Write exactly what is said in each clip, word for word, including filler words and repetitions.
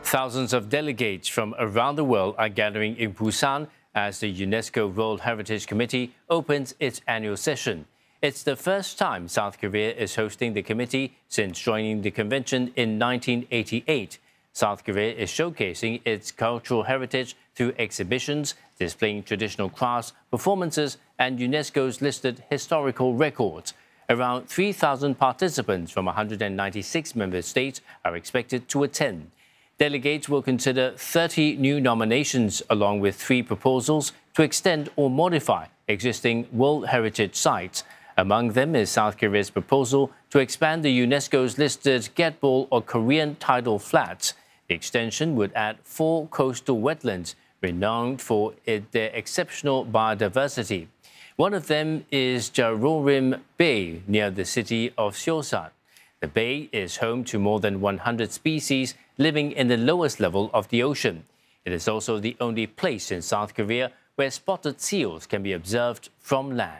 Thousands of delegates from around the world are gathering in Busan as the UNESCO World Heritage Committee opens its annual session. It's the first time South Korea is hosting the committee since joining the convention in nineteen eighty-eight. South Korea is showcasing its cultural heritage through exhibitions, displaying traditional crafts, performances, and UNESCO's listed historical records. Around three thousand participants from one hundred ninety-six member states are expected to attend. Delegates will consider thirty new nominations along with three proposals to extend or modify existing World Heritage sites. Among them is South Korea's proposal to expand the UNESCO's listed Gaetbol or Korean tidal flats. The extension would add four coastal wetlands renowned for it, their exceptional biodiversity. One of them is Jarorim Bay near the city of Seosan. The bay is home to more than one hundred species living in the lowest level of the ocean. It is also the only place in South Korea where spotted seals can be observed from land.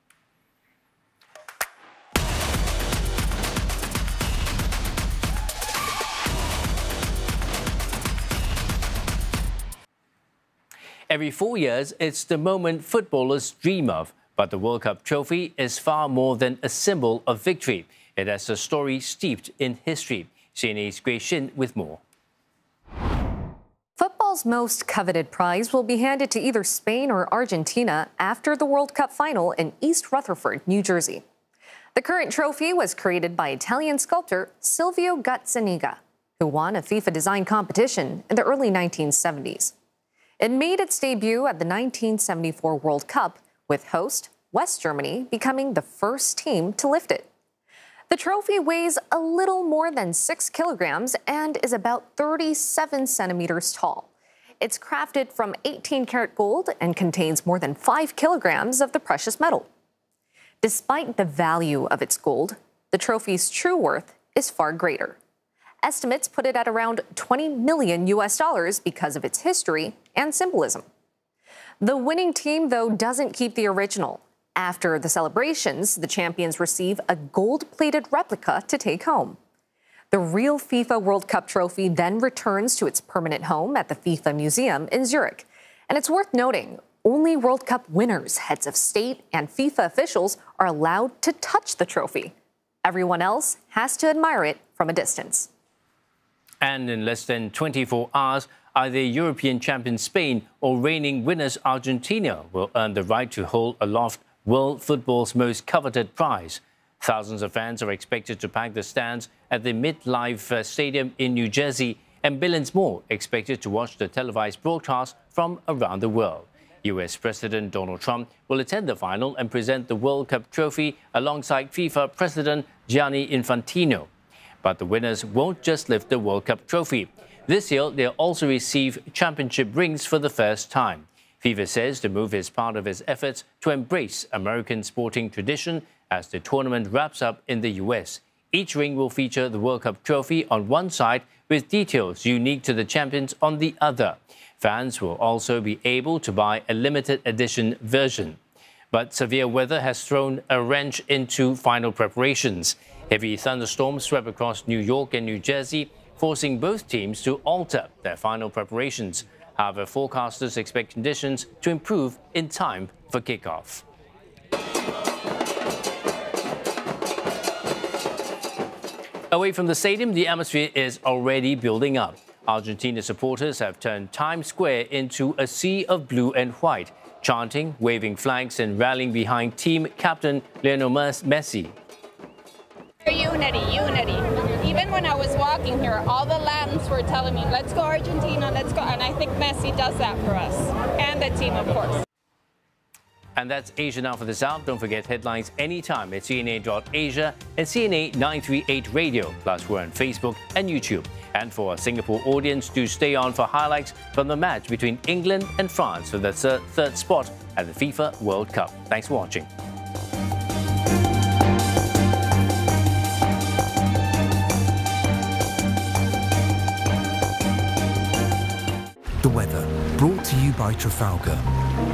Every four years, it's the moment footballers dream of. But the World Cup trophy is far more than a symbol of victory. It has a story steeped in history. C N A's Grace Shin with more. Football's most coveted prize will be handed to either Spain or Argentina after the World Cup final in East Rutherford, New Jersey. The current trophy was created by Italian sculptor Silvio Gazzaniga, who won a FIFA design competition in the early nineteen seventies. It made its debut at the nineteen seventy-four World Cup, with host West Germany becoming the first team to lift it. The trophy weighs a little more than six kilograms and is about thirty-seven centimeters tall. It's crafted from eighteen karat gold and contains more than five kilograms of the precious metal. Despite the value of its gold, the trophy's true worth is far greater. Estimates put it at around twenty million U S dollars because of its history and symbolism. The winning team, though, doesn't keep the original. After the celebrations, the champions receive a gold-plated replica to take home. The real FIFA World Cup trophy then returns to its permanent home at the FIFA Museum in Zurich. And it's worth noting, only World Cup winners, heads of state, and FIFA officials are allowed to touch the trophy. Everyone else has to admire it from a distance. And in less than twenty-four hours, either European champion Spain or reigning winners Argentina will earn the right to hold aloft world football's most coveted prize. Thousands of fans are expected to pack the stands at the MetLife Stadium in New Jersey, and billions more expected to watch the televised broadcast from around the world. U S President Donald Trump will attend the final and present the World Cup trophy alongside FIFA President Gianni Infantino. But the winners won't just lift the World Cup trophy. This year, they'll also receive championship rings for the first time. FIFA says the move is part of its efforts to embrace American sporting tradition as the tournament wraps up in the U S. Each ring will feature the World Cup trophy on one side with details unique to the champions on the other. Fans will also be able to buy a limited edition version. But severe weather has thrown a wrench into final preparations. Heavy thunderstorms swept across New York and New Jersey, forcing both teams to alter their final preparations. However, forecasters expect conditions to improve in time for kickoff. Away from the stadium, the atmosphere is already building up. Argentina supporters have turned Times Square into a sea of blue and white, chanting, waving flags and rallying behind team captain Lionel Messi. Unity, unity. Even when I was walking here, all the Latins were telling me, let's go Argentina, let's go. And I think Messi does that for us, and the team, of course. And that's Asia Now for this hour. Don't forget headlines anytime at C N A dot Asia and C N A nine three eight Radio. Plus, we're on Facebook and YouTube. And for our Singapore audience, do stay on for highlights from the match between England and France for the third, third spot at the FIFA World Cup. Thanks for watching. The weather, brought to you by Trafalgar.